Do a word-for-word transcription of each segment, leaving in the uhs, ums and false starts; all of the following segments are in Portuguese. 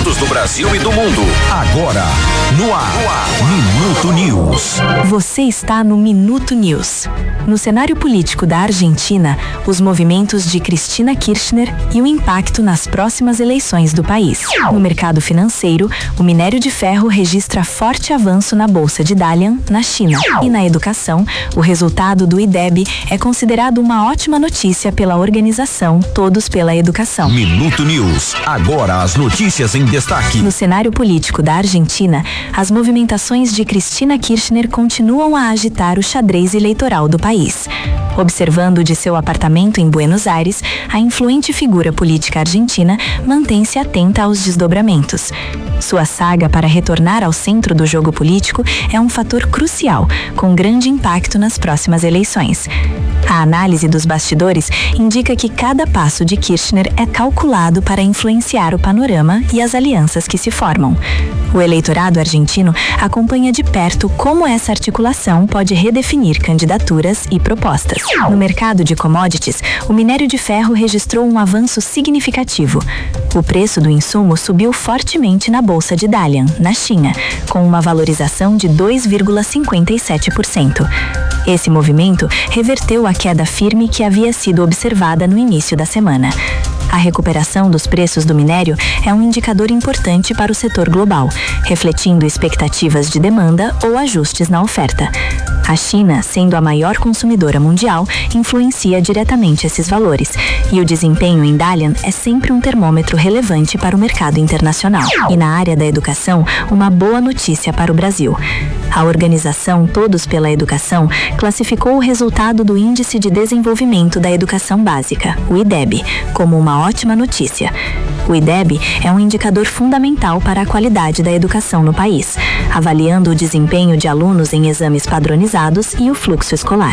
fatos do Brasil e do mundo. Agora, no ar, no ar. Minuto News. Você está no Minuto News. No cenário político da Argentina, os movimentos de Cristina Kirchner e o impacto nas próximas eleições do país. No mercado financeiro, o minério de ferro registra forte avanço na bolsa de Dalian, na China. E na educação, o resultado do I D E B é considerado uma ótima notícia pela organização Todos pela Educação. Minuto News. Agora as notícias em destaque. No cenário político da Argentina, as movimentações de Cristina Kirchner continuam a agitar o xadrez eleitoral do país. Observando de seu apartamento em Buenos Aires, a influente figura política argentina mantém-se atenta aos desdobramentos. Sua saga para retornar ao centro do jogo político é um fator crucial, com grande impacto nas próximas eleições. A análise dos bastidores indica que cada passo de Kirchner é calculado para influenciar o panorama e as alianças que se formam. O eleitorado argentino acompanha de perto como essa articulação pode redefinir candidaturas e propostas. No mercado de commodities, o minério de ferro registrou um avanço significativo. O preço do insumo subiu fortemente na bolsa de Dalian, na China, com uma valorização de dois vírgula cinquenta e sete por cento. Esse movimento reverteu a queda firme que havia sido observada no início da semana. A recuperação dos preços do minério é um indicador importante para o setor global, refletindo expectativas de demanda ou ajustes na oferta. A China, sendo a maior consumidora mundial, influencia diretamente esses valores, e o desempenho em Dalian é sempre um termômetro relevante para o mercado internacional. E na área da educação, uma boa notícia para o Brasil. A organização Todos pela Educação classificou o resultado do Índice de Desenvolvimento da Educação Básica, o I D E B, como uma ótima notícia. O I D E B é um indicador fundamental para a qualidade da educação no país, avaliando o desempenho de alunos em exames padronizados e o fluxo escolar.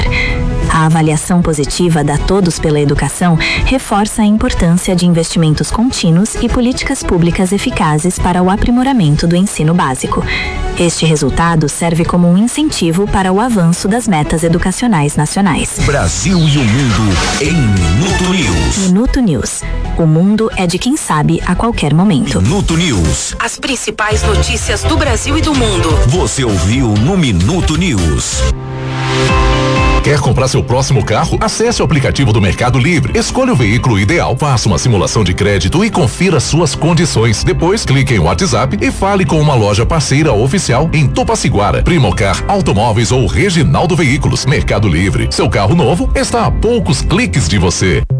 A avaliação positiva da Todos pela Educação reforça a importância de investimentos contínuos e políticas públicas eficazes para o aprimoramento do ensino básico. Este resultado serve como um incentivo para o avanço das metas educacionais nacionais. Brasil e o mundo em Minuto News. Minuto News. O mundo é de quem sabe a qualquer momento. Minuto News. As principais notícias do Brasil e do mundo. Você ouviu no Minuto News. Quer comprar seu próximo carro? Acesse o aplicativo do Mercado Livre. Escolha o veículo ideal, faça uma simulação de crédito e confira suas condições. Depois, clique em WhatsApp e fale com uma loja parceira oficial em Tupaciguara, Primocar Automóveis ou Reginaldo Veículos. Mercado Livre. Seu carro novo está a poucos cliques de você.